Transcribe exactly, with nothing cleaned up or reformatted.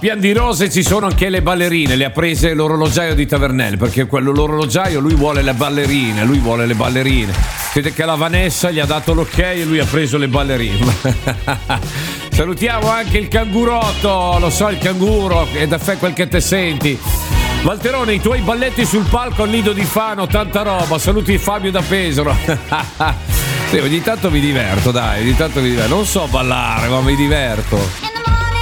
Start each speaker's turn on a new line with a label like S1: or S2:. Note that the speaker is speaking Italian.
S1: Pian di Rose ci sono anche le ballerine, le ha prese l'orologiaio di Tavernelli, perché quello l'orologiaio lui vuole le ballerine, lui vuole le ballerine. Vede che la Vanessa gli ha dato l'ok e lui ha preso le ballerine. Salutiamo anche il cangurotto, lo so il canguro, è da fe quel che te senti. Valterone, i tuoi balletti sul palco al Nido di Fano, tanta roba, saluti Fabio da Pesaro. Sì, ogni tanto mi diverto, dai, ogni tanto mi diverto. Non so ballare, ma mi diverto.